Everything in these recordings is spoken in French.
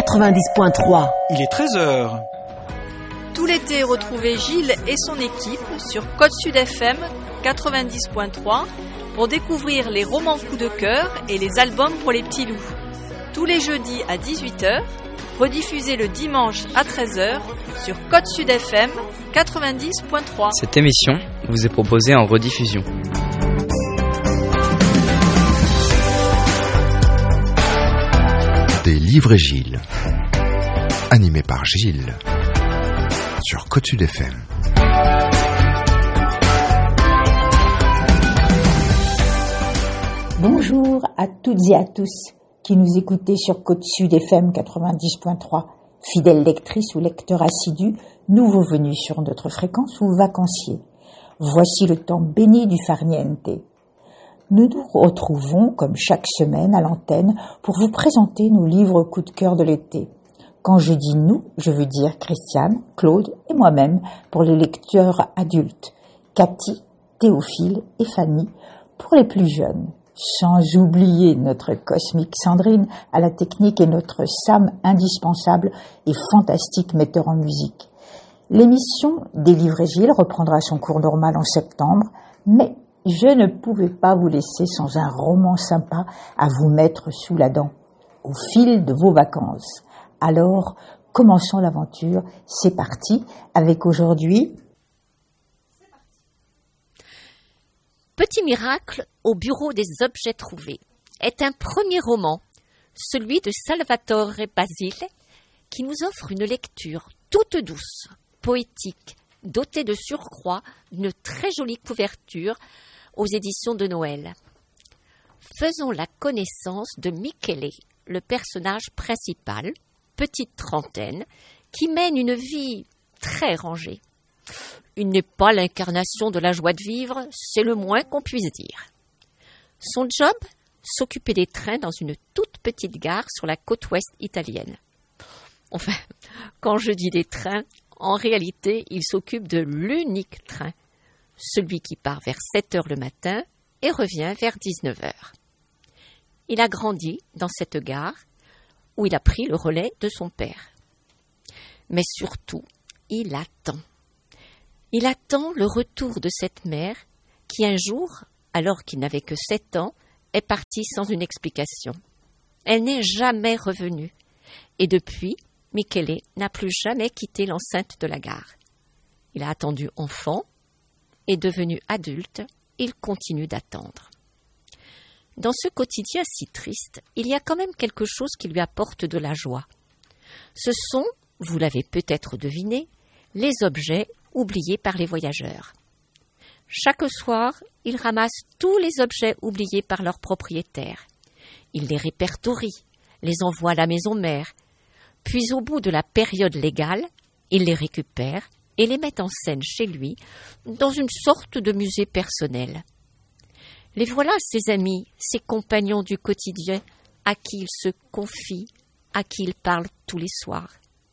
90.3. Il est 13h. Tout l'été, retrouvez Gilles et son équipe sur Côte Sud FM 90.3 pour découvrir les romans coups de cœur et les albums pour les petits loups. Tous les jeudis à 18h, rediffusé le dimanche à 13h sur Côte Sud FM 90.3. Cette émission vous est proposée en rediffusion. Des livres et Gilles. Animé par Gilles. Sur Côte Sud FM. Bonjour à toutes et à tous qui nous écoutez sur Côte Sud FM 90.3. Fidèles lectrices ou lecteurs assidus, nouveaux venus sur notre fréquence ou vacanciers. Voici le temps béni du farniente. Nous nous retrouvons, comme chaque semaine, à l'antenne pour vous présenter nos livres coup de cœur de l'été. Quand je dis nous, je veux dire Christiane, Claude et moi-même pour les lecteurs adultes, Cathy, Théophile et Fanny pour les plus jeunes. Sans oublier notre cosmique Sandrine à la technique et notre Sam indispensable et fantastique metteur en musique. L'émission des livres et Gilles reprendra son cours normal en septembre, mais je ne pouvais pas vous laisser sans un roman sympa à vous mettre sous la dent, au fil de vos vacances. Alors, commençons l'aventure. C'est parti avec aujourd'hui... Petit miracle au bureau des objets trouvés est un premier roman, celui de Salvatore Basile, qui nous offre une lecture toute douce, poétique, dotée de surcroît d'une très jolie couverture aux éditions de Noël. Faisons la connaissance de Michele, le personnage principal, petite trentaine, qui mène une vie très rangée. Il n'est pas l'incarnation de la joie de vivre, c'est le moins qu'on puisse dire. Son job, s'occuper des trains dans une toute petite gare sur la côte ouest italienne. Enfin, quand je dis des trains, en réalité, il s'occupe de l'unique train, celui qui part vers 7h le matin et revient vers 19h. Il a grandi dans cette gare où il a pris le relais de son père. Mais surtout, il attend. Il attend le retour de cette mère qui un jour, alors qu'il n'avait que 7 ans, est partie sans une explication. Elle n'est jamais revenue. Et depuis, Michele n'a plus jamais quitté l'enceinte de la gare. Il a attendu enfant et devenu adulte, il continue d'attendre. Dans ce quotidien si triste, il y a quand même quelque chose qui lui apporte de la joie. Ce sont, vous l'avez peut-être deviné, les objets oubliés par les voyageurs. Chaque soir, il ramasse tous les objets oubliés par leurs propriétaires. Il les répertorie, les envoie à la maison mère, puis au bout de la période légale, il les récupère et les met en scène chez lui dans une sorte de musée personnel. Les voilà ses amis, ses compagnons du quotidien, à qui il se confie, à qui il parle tous les soirs.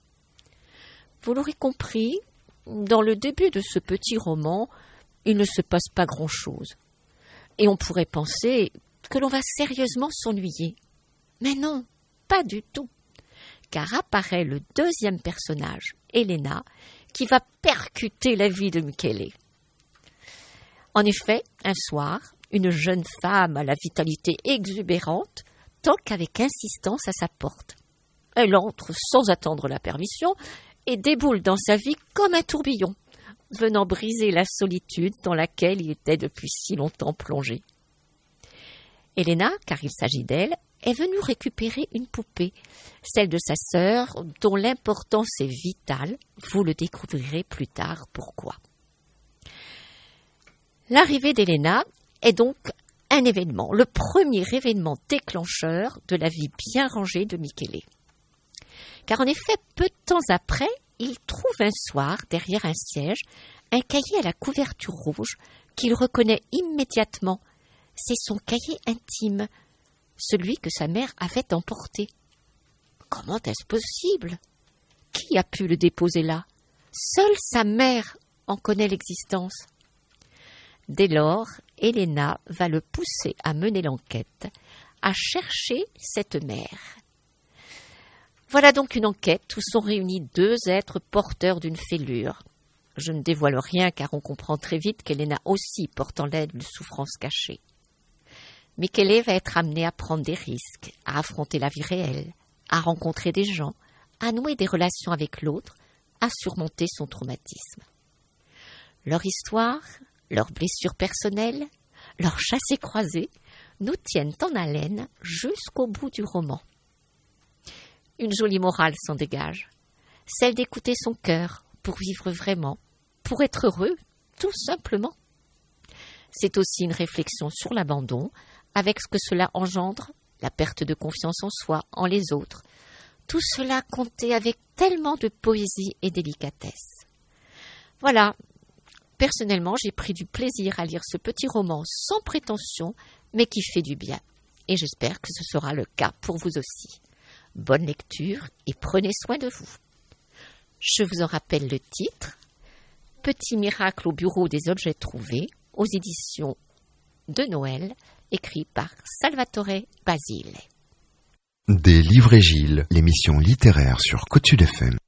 Vous l'aurez compris, dans le début de ce petit roman, il ne se passe pas grand-chose. Et on pourrait penser que l'on va sérieusement s'ennuyer. Mais non, pas du tout. Car apparaît le deuxième personnage, Elena, qui va percuter la vie de Michele. En effet, un soir, une jeune femme à la vitalité exubérante toque avec insistance à sa porte. Elle entre sans attendre la permission et déboule dans sa vie comme un tourbillon, venant briser la solitude dans laquelle il était depuis si longtemps plongé. Elena, car il s'agit d'elle, est venue récupérer une poupée, celle de sa sœur, dont l'importance est vitale. Vous le découvrirez plus tard pourquoi. L'arrivée d'Elena est donc un événement, le premier événement déclencheur de la vie bien rangée de Michele. Car en effet, peu de temps après, il trouve un soir, derrière un siège, un cahier à la couverture rouge qu'il reconnaît immédiatement. C'est son cahier intime, celui que sa mère avait emporté. Comment est-ce possible? Qui a pu le déposer là? Seule sa mère en connaît l'existence. Dès lors, Elena va le pousser à mener l'enquête, à chercher cette mère. Voilà donc une enquête où sont réunis 2 êtres porteurs d'une fêlure. Je ne dévoile rien car on comprend très vite qu'Elena aussi porte en elle une souffrance cachée. Michele va être amené à prendre des risques, à affronter la vie réelle, à rencontrer des gens, à nouer des relations avec l'autre, à surmonter son traumatisme. Leur histoire, leurs blessures personnelles, leurs chassés-croisés nous tiennent en haleine jusqu'au bout du roman. Une jolie morale s'en dégage, celle d'écouter son cœur pour vivre vraiment, pour être heureux, tout simplement. C'est aussi une réflexion sur l'abandon, avec ce que cela engendre, la perte de confiance en soi, en les autres. Tout cela compté avec tellement de poésie et délicatesse. Voilà, personnellement, j'ai pris du plaisir à lire ce petit roman sans prétention, mais qui fait du bien. Et j'espère que ce sera le cas pour vous aussi. Bonne lecture et prenez soin de vous. Je vous en rappelle le titre, Petit miracle au bureau des objets trouvés, aux éditions de Noël, écrit par Salvatore Basile. Des livres et Gilles, l'émission littéraire sur Côte Sud FM.